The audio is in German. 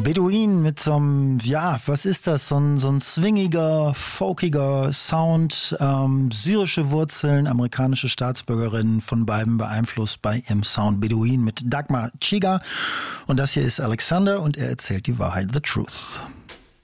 Bedouin mit so einem, ja, was ist das? So ein swingiger, folkiger Sound, syrische Wurzeln, amerikanische Staatsbürgerin, von beiden beeinflusst bei ihrem Sound. Bedouin mit Dagmar Chiga. Und das hier ist Alexander und er erzählt die Wahrheit, The Truth.